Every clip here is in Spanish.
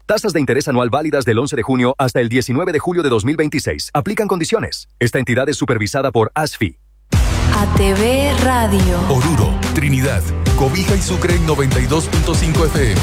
Tasas de interés anual válidas del 11 de junio hasta el 19 de julio de 2026. Aplican condiciones. Esta entidad es supervisada por ASFI. ATV Radio. Oruro, Trinidad, Cobija y Sucre en 92.5 FM.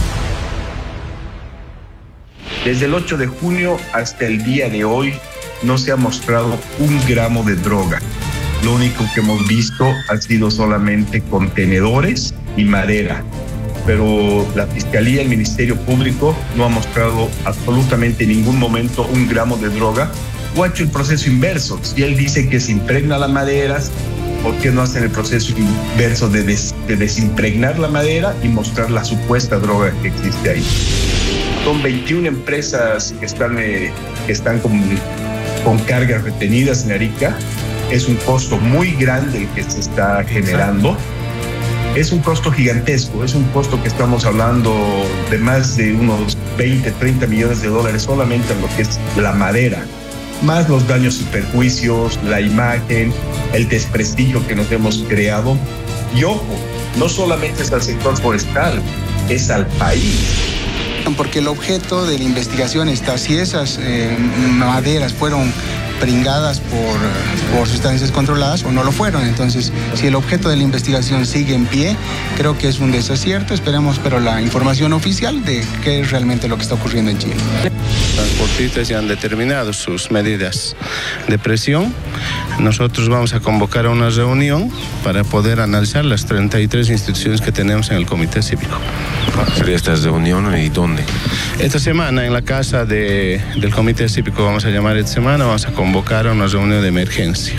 Desde el 8 de junio hasta el día de hoy no se ha mostrado un gramo de droga. Lo único que hemos visto ha sido solamente contenedores y madera. Pero la Fiscalía, el Ministerio Público no ha mostrado absolutamente en ningún momento un gramo de droga o ha hecho el proceso inverso. Si él dice que se impregna la madera, ¿por qué no hacen el proceso inverso de desimpregnar la madera y mostrar la supuesta droga que existe ahí? Son 21 empresas que están con cargas retenidas en Arica. Es un costo muy grande el que se está generando. Es un costo gigantesco, es un costo que estamos hablando de más de unos 20, 30 millones de dólares solamente en lo que es la madera, más los daños y perjuicios, la imagen, el desprestigio que nos hemos creado. Y ojo, no solamente es al sector forestal, es al país. Porque el objeto de la investigación está si esas maderas fueron pringadas por sustancias controladas o no lo fueron. Entonces, si el objeto de la investigación sigue en pie, creo que es un desacierto. Esperemos, pero la información oficial de qué es realmente lo que está ocurriendo en Chile. Los transportistas ya han determinado sus medidas de presión. Nosotros vamos a convocar a una reunión para poder analizar las 33 instituciones que tenemos en el Comité Cívico. ¿Cuál sería esta reunión y dónde? Esta semana en la casa del Comité Cívico, vamos a llamar esta semana, vamos a convocar a una reunión de emergencia.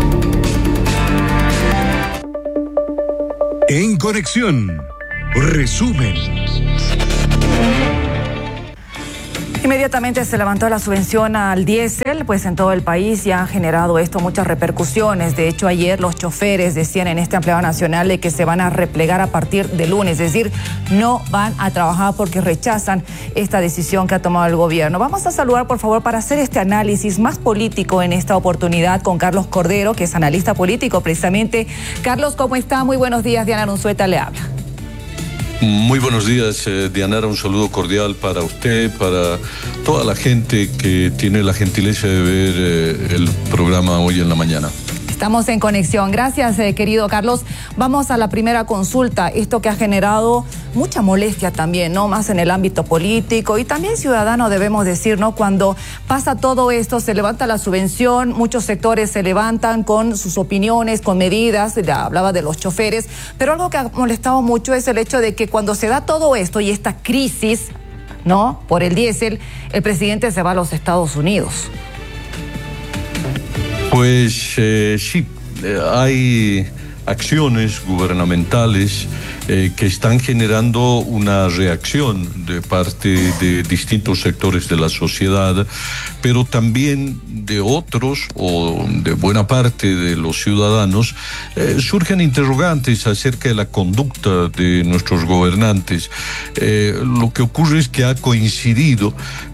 En Conexión, resumen. Inmediatamente se levantó la subvención al diésel, pues en todo el país ya ha generado esto muchas repercusiones. De hecho, ayer los choferes decían en este ampliado nacional de que se van a replegar a partir de lunes, es decir, no van a trabajar porque rechazan esta decisión que ha tomado el gobierno. Vamos a saludar, por favor, para hacer este análisis más político en esta oportunidad con Carlos Cordero, que es analista político precisamente. Carlos, ¿cómo está? Muy buenos días, Diana Unzueta le habla. Muy buenos días, Dianara, un saludo cordial para usted, para toda la gente que tiene la gentileza de ver el programa hoy en la mañana. Estamos en conexión. Gracias, querido Carlos. Vamos a la primera consulta. Esto que ha generado mucha molestia también, ¿no? Más en el ámbito político y también ciudadano, debemos decir, ¿no? Cuando pasa todo esto, se levanta la subvención, muchos sectores se levantan con sus opiniones, con medidas, ya hablaba de los choferes, pero algo que ha molestado mucho es el hecho de que cuando se da todo esto y esta crisis, ¿no? Por el diésel, el presidente se va a los Estados Unidos. Pues sí, hay acciones gubernamentales que están generando una reacción de parte de distintos sectores de la sociedad, pero también de otros o de buena parte de los ciudadanos. Surgen interrogantes acerca de la conducta de nuestros gobernantes. Lo que ocurre es que ha coincidido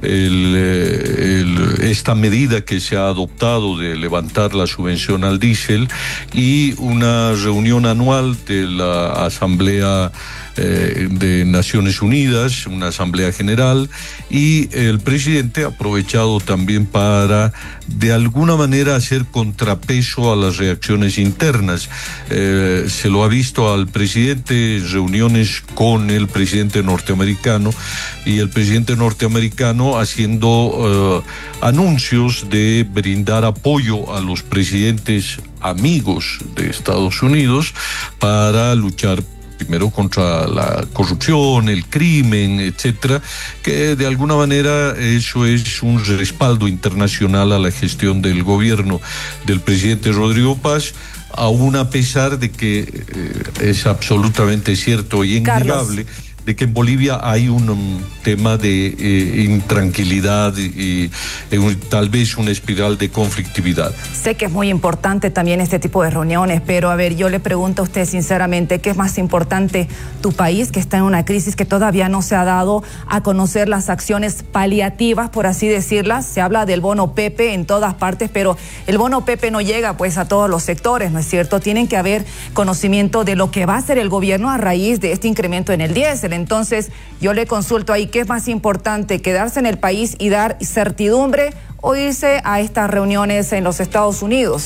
esta medida que se ha adoptado de levantar la subvención al diésel y una reunión anual de la Asamblea de Naciones Unidas, una asamblea general, y el presidente ha aprovechado también para de alguna manera hacer contrapeso a las reacciones internas. Se lo ha visto al presidente en reuniones con el presidente norteamericano y el presidente norteamericano haciendo anuncios de brindar apoyo a los presidentes amigos de Estados Unidos para luchar primero contra la corrupción, el crimen, etcétera, que de alguna manera eso es un respaldo internacional a la gestión del gobierno del presidente Rodrigo Paz, aún a pesar de que es absolutamente cierto y innegable de que en Bolivia hay un tema de intranquilidad y tal vez una espiral de conflictividad. Sé que es muy importante también este tipo de reuniones, pero a ver, yo le pregunto a usted sinceramente, ¿qué es más importante? Tu país, que está en una crisis que todavía no se ha dado a conocer las acciones paliativas, por así decirlas. Se habla del bono Pepe en todas partes, pero el bono Pepe no llega pues a todos los sectores, ¿no es cierto? Tienen que haber conocimiento de lo que va a hacer el gobierno a raíz de este incremento en el diésel. Dicel. Entonces, yo le consulto ahí, ¿qué es más importante, quedarse en el país y dar certidumbre o irse a estas reuniones en los Estados Unidos?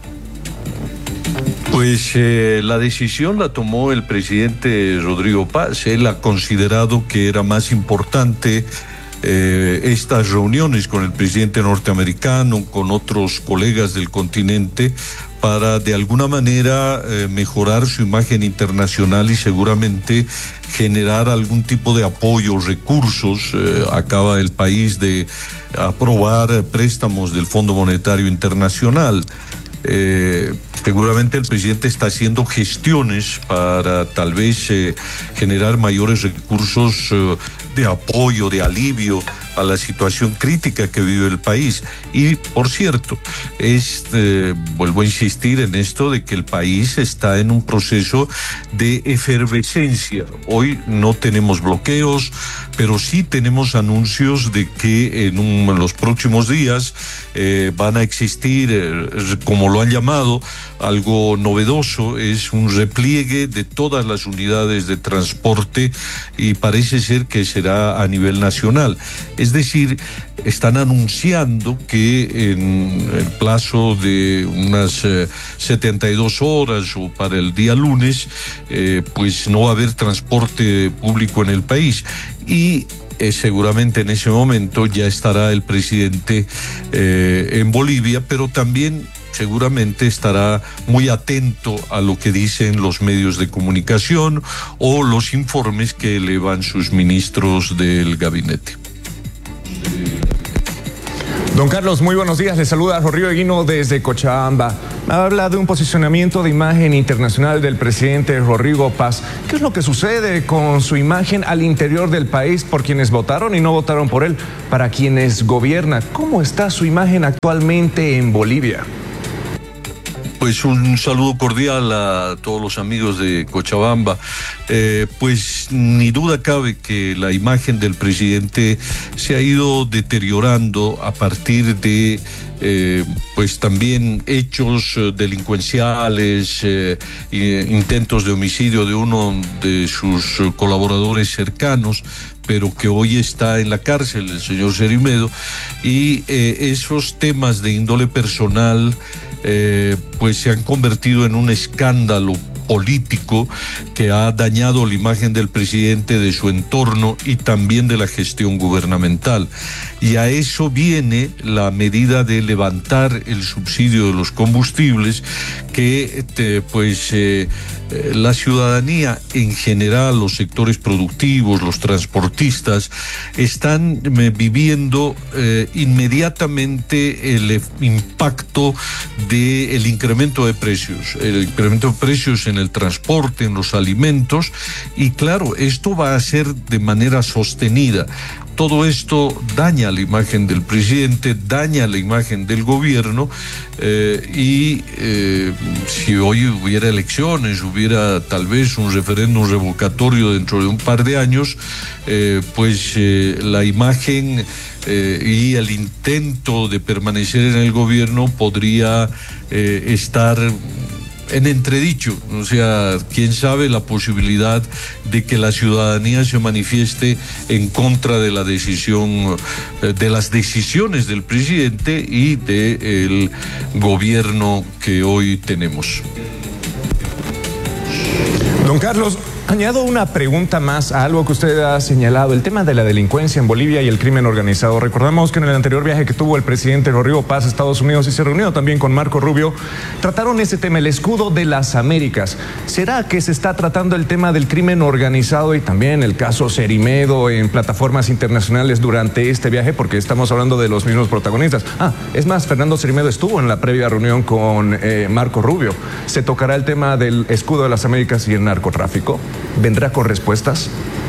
Pues la decisión la tomó el presidente Rodrigo Paz. Él ha considerado que era más importante estas reuniones con el presidente norteamericano, con otros colegas del continente, para de alguna manera mejorar su imagen internacional y seguramente generar algún tipo de apoyo, recursos. Acaba el país de aprobar préstamos del Fondo Monetario Internacional. Seguramente el presidente está haciendo gestiones para tal vez generar mayores recursos de apoyo, de alivio a la situación crítica que vive el país. Y, por cierto, vuelvo a insistir en esto de que el país está en un proceso de efervescencia. Hoy no tenemos bloqueos, pero sí tenemos anuncios de que en los próximos días van a existir, como lo han llamado, algo novedoso, es un repliegue de todas las unidades de transporte y parece ser que será a nivel nacional. Es decir, están anunciando que en el plazo de unas 72 horas o para el día lunes, pues no va a haber transporte público en el país. Y seguramente en ese momento ya estará el presidente en Bolivia, pero también seguramente estará muy atento a lo que dicen los medios de comunicación o los informes que elevan sus ministros del gabinete. Don Carlos, muy buenos días. Le saluda Rodrigo Eguino desde Cochabamba. Habla de un posicionamiento de imagen internacional del presidente Rodrigo Paz. ¿Qué es lo que sucede con su imagen al interior del país por quienes votaron y no votaron por él? Para quienes gobiernan, ¿cómo está su imagen actualmente en Bolivia? Pues un saludo cordial a todos los amigos de Cochabamba. Pues ni duda cabe que la imagen del presidente se ha ido deteriorando a partir de pues también hechos delincuenciales, intentos de homicidio de uno de sus colaboradores cercanos, pero que hoy está en la cárcel, el señor Cerimedo, y esos temas de índole personal pues se han convertido en un escándalo político que ha dañado la imagen del presidente, de su entorno y también de la gestión gubernamental. Y a eso viene la medida de levantar el subsidio de los combustibles que la ciudadanía en general, los sectores productivos, los transportistas, están viviendo inmediatamente el impacto del incremento de precios. El incremento de precios en el transporte, en los alimentos, y claro, esto va a ser de manera sostenida. Todo esto daña la imagen del presidente, daña la imagen del gobierno y si hoy hubiera elecciones, hubiera tal vez un referéndum revocatorio dentro de un par de años, la imagen y el intento de permanecer en el gobierno podría estar en entredicho. O sea, quién sabe la posibilidad de que la ciudadanía se manifieste en contra de la decisión, de las decisiones del presidente y del gobierno que hoy tenemos. Don Carlos, añado una pregunta más a algo que usted ha señalado, el tema de la delincuencia en Bolivia y el crimen organizado. Recordamos que en el anterior viaje que tuvo el presidente Rodrigo Paz a Estados Unidos y se reunió también con Marco Rubio, trataron ese tema, el escudo de las Américas. ¿Será que se está tratando el tema del crimen organizado y también el caso Cerimedo en plataformas internacionales durante este viaje? Porque estamos hablando de los mismos protagonistas. Es más, Fernando Cerimedo estuvo en la previa reunión con Marco Rubio. ¿Se tocará el tema del escudo de las Américas y el narcotráfico? ¿Vendrá con respuestas?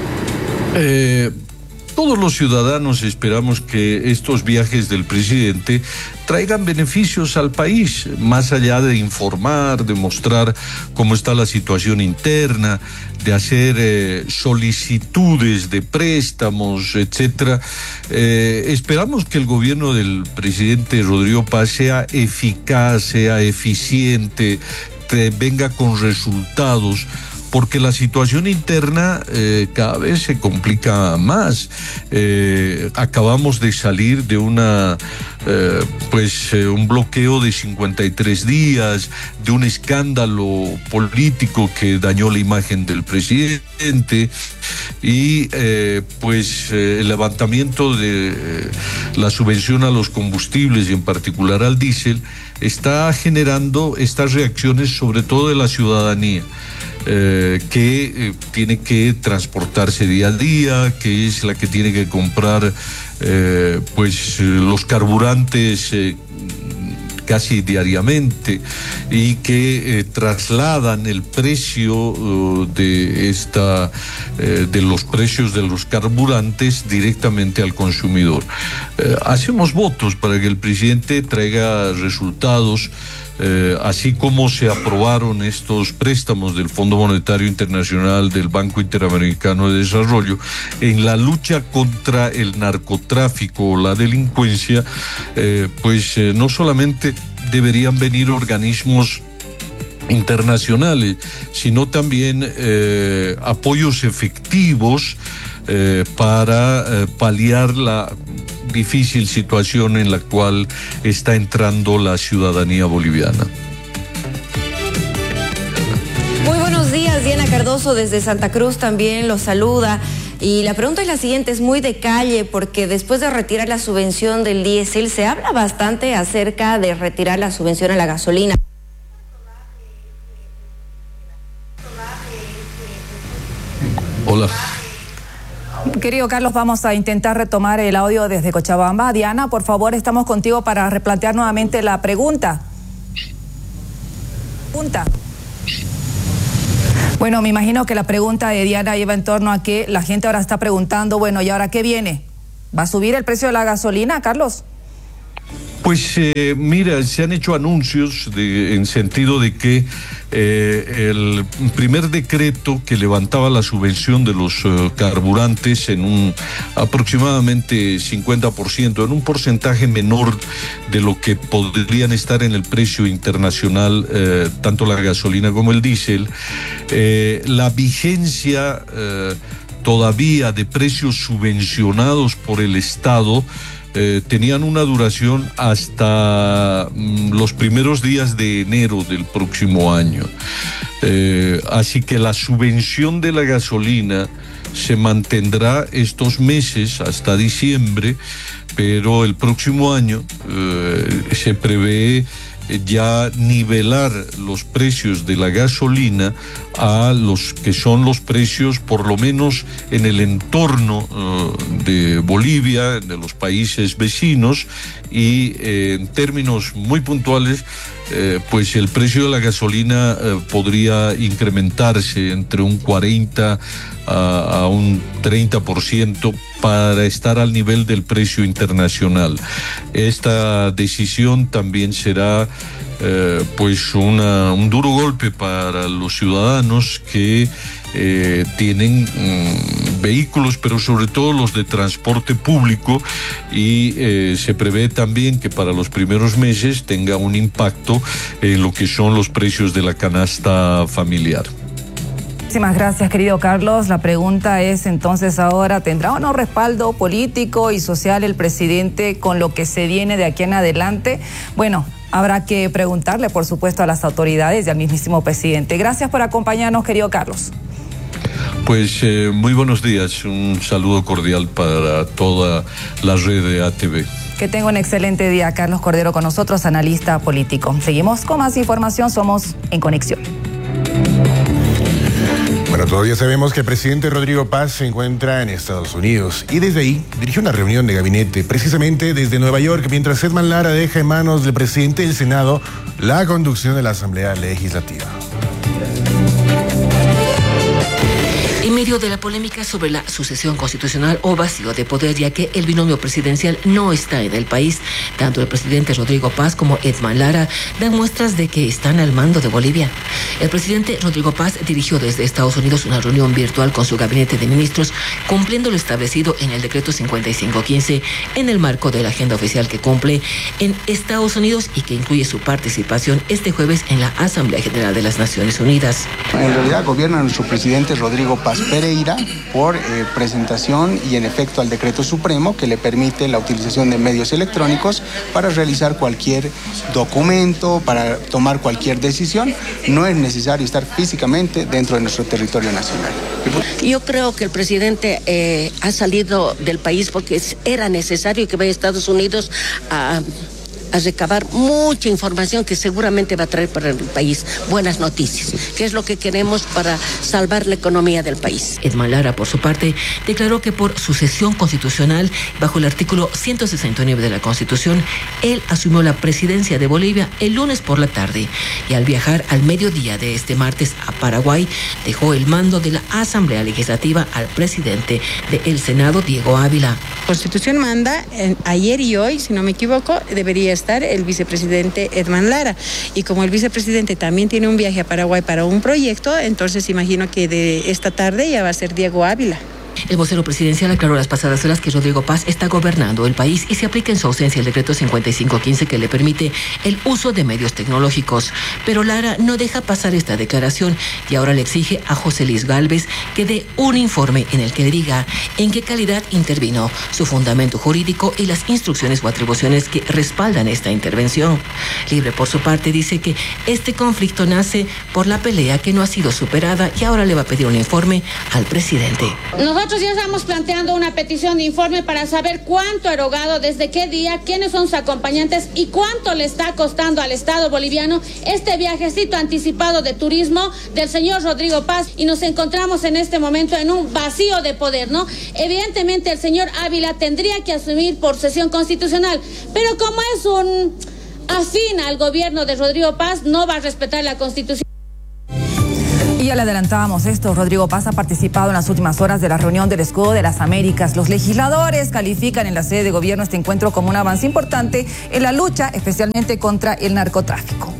Todos los ciudadanos esperamos que estos viajes del presidente traigan beneficios al país, más allá de informar, de mostrar cómo está la situación interna, de hacer solicitudes de préstamos, etcétera. Esperamos que el gobierno del presidente Rodrigo Paz sea eficaz, sea eficiente, venga con resultados, porque la situación interna cada vez se complica más. Acabamos de salir de un bloqueo de 53 días, de un escándalo político que dañó la imagen del presidente y el levantamiento de la subvención a los combustibles y en particular al diésel está generando estas reacciones sobre todo de la ciudadanía. Que tiene que transportarse día a día, que es la que tiene que comprar los carburantes casi diariamente y que trasladan el precio de los precios de los carburantes directamente al consumidor. Hacemos votos para que el presidente traiga resultados. Así como se aprobaron estos préstamos del Fondo Monetario Internacional, del Banco Interamericano de Desarrollo, en la lucha contra el narcotráfico o la delincuencia, no solamente deberían venir organismos internacionales, sino también apoyos efectivos para paliar la difícil situación en la cual está entrando la ciudadanía boliviana. Muy buenos días, Diana Cardoso desde Santa Cruz también los saluda. Y la pregunta es la siguiente, es muy de calle, porque después de retirar la subvención del diésel, se habla bastante acerca de retirar la subvención a la gasolina. Hola. Querido Carlos, vamos a intentar retomar el audio desde Cochabamba. Diana, por favor, estamos contigo para replantear nuevamente la pregunta. Bueno, me imagino que la pregunta de Diana lleva en torno a que la gente ahora está preguntando, bueno, ¿y ahora qué viene? ¿Va a subir el precio de la gasolina, Carlos? Pues mira, se han hecho anuncios en sentido de que el primer decreto que levantaba la subvención de los carburantes en un aproximadamente 50%, en un porcentaje menor de lo que podrían estar en el precio internacional, tanto la gasolina como el diésel, la vigencia todavía de precios subvencionados por el Estado tenían una duración hasta los primeros días de enero del próximo año. Así que la subvención de la gasolina se mantendrá estos meses hasta diciembre, pero el próximo año se prevé ya nivelar los precios de la gasolina a los que son los precios por lo menos en el entorno de Bolivia, de los países vecinos, y en términos muy puntuales pues el precio de la gasolina podría incrementarse entre un 40 a un 30% para estar al nivel del precio internacional. Esta decisión también será un duro golpe para los ciudadanos que tienen vehículos, pero sobre todo los de transporte público, y se prevé también que para los primeros meses tenga un impacto en lo que son los precios de la canasta familiar. Muchísimas gracias, querido Carlos. La pregunta es entonces ahora, ¿tendrá o no respaldo político y social el presidente con lo que se viene de aquí en adelante? Bueno, habrá que preguntarle, por supuesto, a las autoridades y al mismísimo presidente. Gracias por acompañarnos, querido Carlos. Pues muy buenos días, un saludo cordial para toda la red de ATV. Que tenga un excelente día, Carlos Cordero, con nosotros, analista político. Seguimos con más información, somos En Conexión. Bueno, todavía sabemos que el presidente Rodrigo Paz se encuentra en Estados Unidos y desde ahí dirigió una reunión de gabinete, precisamente desde Nueva York, mientras Edman Lara deja en manos del presidente del Senado la conducción de la Asamblea Legislativa. medio de la polémica sobre la sucesión constitucional o vacío de poder, ya que el binomio presidencial no está en el país. Tanto el presidente Rodrigo Paz como Edman Lara dan muestras de que están al mando de Bolivia. El presidente Rodrigo Paz dirigió desde Estados Unidos una reunión virtual con su gabinete de ministros, cumpliendo lo establecido en el decreto 5515 en el marco de la agenda oficial que cumple en Estados Unidos y que incluye su participación este jueves en la Asamblea General de las Naciones Unidas. En realidad gobierna nuestro presidente Rodrigo Paz Pereira por presentación y en efecto al decreto supremo que le permite la utilización de medios electrónicos para realizar cualquier documento, para tomar cualquier decisión. No es necesario estar físicamente dentro de nuestro territorio nacional. Yo creo que el presidente ha salido del país porque era necesario que vaya a Estados Unidos a recabar mucha información que seguramente va a traer para el país buenas noticias, que es lo que queremos para salvar la economía del país. Edman Lara, por su parte, declaró que por sucesión constitucional, bajo el artículo 169 de la Constitución, él asumió la presidencia de Bolivia el lunes por la tarde y al viajar al mediodía de este martes a Paraguay, dejó el mando de la Asamblea Legislativa al presidente del Senado, Diego Ávila. La Constitución manda, ayer y hoy, si no me equivoco, debería estar el vicepresidente Edman Lara. Y como el vicepresidente también tiene un viaje a Paraguay para un proyecto, entonces imagino que de esta tarde ya va a ser Diego Ávila. El vocero presidencial aclaró las pasadas horas que Rodrigo Paz está gobernando el país y se aplica en su ausencia el decreto 5515 que le permite el uso de medios tecnológicos. Pero Lara no deja pasar esta declaración y ahora le exige a José Luis Gálvez que dé un informe en el que diga en qué calidad intervino, su fundamento jurídico y las instrucciones o atribuciones que respaldan esta intervención. Libre, por su parte, dice que este conflicto nace por la pelea que no ha sido superada y ahora le va a pedir un informe al presidente. Nosotros ya estamos planteando una petición de informe para saber cuánto ha erogado, desde qué día, quiénes son sus acompañantes y cuánto le está costando al Estado boliviano este viajecito anticipado de turismo del señor Rodrigo Paz, y nos encontramos en este momento en un vacío de poder, ¿no? Evidentemente el señor Ávila tendría que asumir por sesión constitucional, pero como es un afín al gobierno de Rodrigo Paz, no va a respetar la Constitución. Y ya le adelantábamos esto, Rodrigo Paz ha participado en las últimas horas de la reunión del Escudo de las Américas. Los legisladores califican en la sede de gobierno este encuentro como un avance importante en la lucha, especialmente contra el narcotráfico.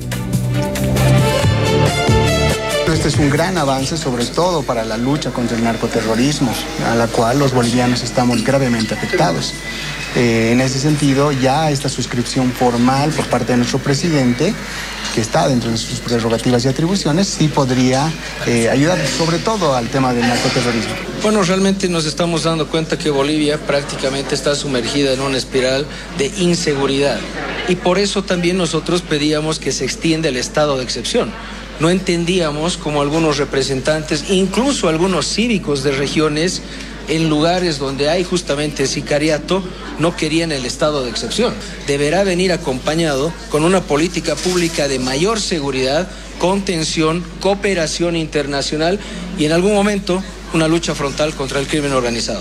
Este es un gran avance, sobre todo para la lucha contra el narcoterrorismo, a la cual los bolivianos estamos gravemente afectados. En ese sentido, ya esta suscripción formal por parte de nuestro presidente, que está dentro de sus prerrogativas y atribuciones, sí podría ayudar sobre todo al tema del narcoterrorismo. Bueno, realmente nos estamos dando cuenta que Bolivia prácticamente está sumergida en una espiral de inseguridad y por eso también nosotros pedíamos que se extienda el estado de excepción. No entendíamos cómo algunos representantes, incluso algunos cívicos de regiones, en lugares donde hay justamente sicariato, no querían el estado de excepción. Deberá venir acompañado con una política pública de mayor seguridad, contención, cooperación internacional y en algún momento una lucha frontal contra el crimen organizado.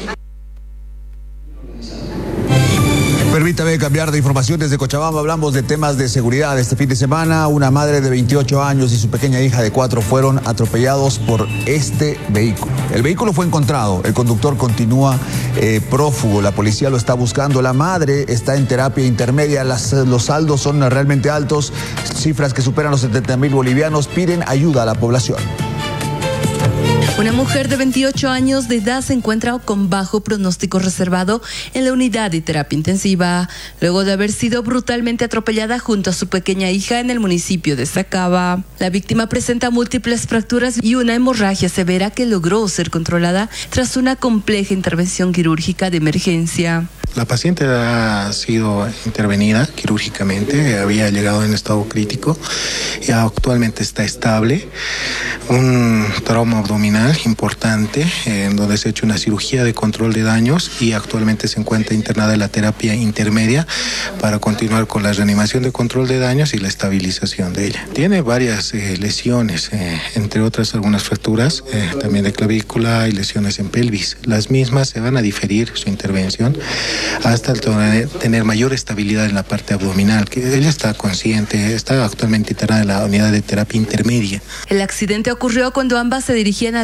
Permítame cambiar de información. Desde Cochabamba hablamos de temas de seguridad. Este fin de semana, una madre de 28 años y su pequeña hija de 4 fueron atropellados por este vehículo. El vehículo fue encontrado, el conductor continúa prófugo, la policía lo está buscando, la madre está en terapia intermedia, los saldos son realmente altos, cifras que superan los 70.000 bolivianos, piden ayuda a la población. Una mujer de 28 años de edad se encuentra con bajo pronóstico reservado en la unidad de terapia intensiva, luego de haber sido brutalmente atropellada junto a su pequeña hija en el municipio de Sacaba. La víctima presenta múltiples fracturas y una hemorragia severa que logró ser controlada tras una compleja intervención quirúrgica de emergencia. La paciente ha sido intervenida quirúrgicamente, había llegado en estado crítico y actualmente está estable. Un trauma abdominal importante en donde se ha hecho una cirugía de control de daños y actualmente se encuentra internada en la terapia intermedia para continuar con la reanimación de control de daños y la estabilización de ella. Tiene varias lesiones, entre otras algunas fracturas también de clavícula y lesiones en pelvis. Las mismas se van a diferir su intervención hasta tener mayor estabilidad en la parte abdominal, que ella está consciente, está actualmente internada en la unidad de terapia intermedia. El accidente ocurrió cuando ambas se dirigían al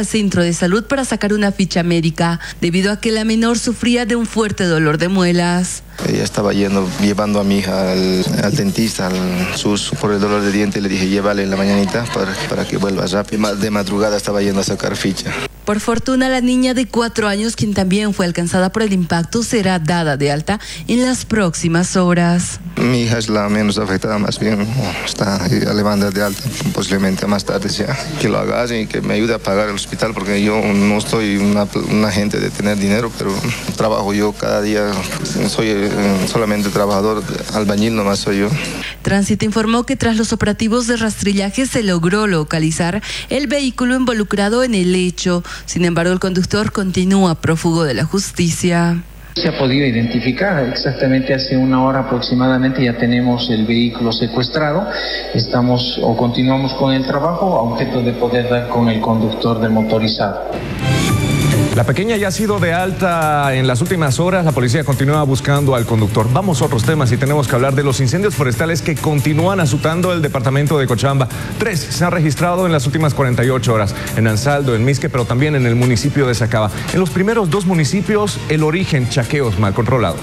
centro de salud para sacar una ficha médica, debido a que la menor sufría de un fuerte dolor de muelas. Ella estaba llevando a mi hija al dentista, al SUS, por el dolor de diente. Le dije, llévale en la mañanita para que vuelva rápido. De madrugada estaba yendo a sacar ficha. Por fortuna, la niña de 4 años, quien también fue alcanzada por el impacto, será dada de alta en las próximas horas. Mi hija es la menos afectada, más bien está elevada de alta, posiblemente más tarde ya. Que lo haga y que me ayude a pagar el hospital, porque yo no estoy una agente de tener dinero, pero trabajo yo cada día, soy solamente trabajador, albañil nomás soy yo. Tránsito informó que tras los operativos de rastrillaje se logró localizar el vehículo involucrado en el hecho. Sin embargo, el conductor continúa prófugo de la justicia. Se ha podido identificar exactamente hace 1 hora aproximadamente, ya tenemos el vehículo secuestrado, continuamos con el trabajo a objeto de poder dar con el conductor del motorizado. La pequeña ya ha sido de alta en las últimas horas. La policía continúa buscando al conductor. Vamos a otros temas y tenemos que hablar de los incendios forestales que continúan azotando el departamento de Cochabamba. 3 se han registrado en las últimas 48 horas. En Ansaldo, en Misque, pero también en el municipio de Sacaba. En los primeros 2 municipios, el origen, chaqueos mal controlados.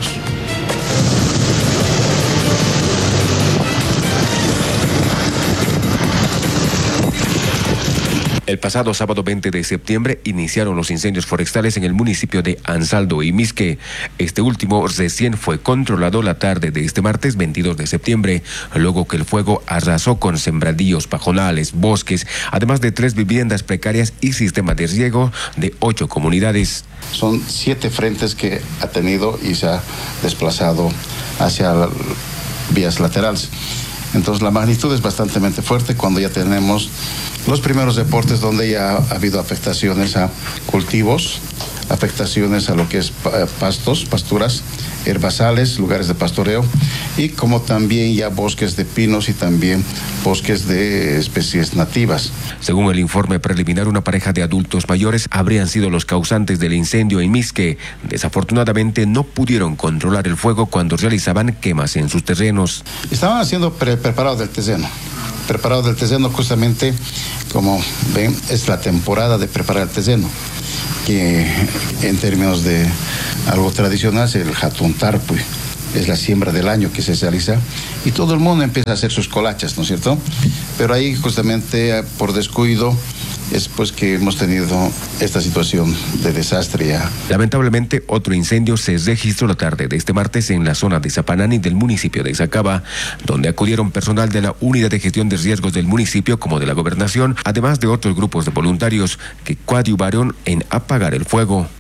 El pasado sábado 20 de septiembre iniciaron los incendios forestales en el municipio de Ansaldo y Misque. Este último recién fue controlado la tarde de este martes 22 de septiembre, luego que el fuego arrasó con sembradíos, pajonales, bosques, además de 3 viviendas precarias y sistema de riego de 8 comunidades. Son 7 frentes que ha tenido y se ha desplazado hacia vías laterales. Entonces la magnitud es bastante fuerte cuando ya tenemos los primeros reportes donde ya ha habido afectaciones a cultivos, afectaciones a lo que es pastos, pasturas, herbazales, lugares de pastoreo y como también ya bosques de pinos y también bosques de especies nativas. Según el informe preliminar, una pareja de adultos mayores habrían sido los causantes del incendio en Misque. Desafortunadamente no pudieron controlar el fuego cuando realizaban quemas en sus terrenos. Estaban haciendo preparado del terreno. Preparado del terreno, justamente, como ven, es la temporada de preparar el terreno, que en términos de algo tradicional es el jatuntarpui, es la siembra del año que se realiza y todo el mundo empieza a hacer sus colachas, ¿no es cierto? Pero ahí justamente por descuido es pues que hemos tenido esta situación de desastre ya. Lamentablemente, otro incendio se registró la tarde de este martes en la zona de Zapanani del municipio de Sacaba, donde acudieron personal de la Unidad de Gestión de Riesgos del municipio como de la Gobernación, además de otros grupos de voluntarios que coadyuvaron en apagar el fuego.